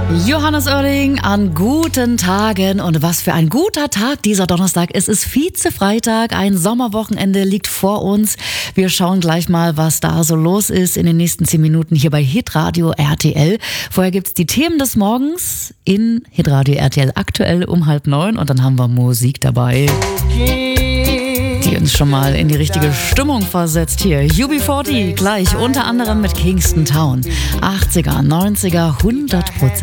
Johannes Oerling an guten Tagen. Und was für ein guter Tag dieser Donnerstag. Es ist Vize-Freitag, ein Sommerwochenende liegt vor uns. Wir schauen gleich mal, was da so los ist in den nächsten 10 Minuten hier bei Hitradio RTL. Vorher gibt's die Themen des Morgens in Hitradio RTL aktuell um 8:30 und dann haben wir Musik dabei, die uns schon mal in die richtige Stimmung versetzt. Hier UB40 gleich unter anderem mit Kingston Town. 80er, 90er, 100%.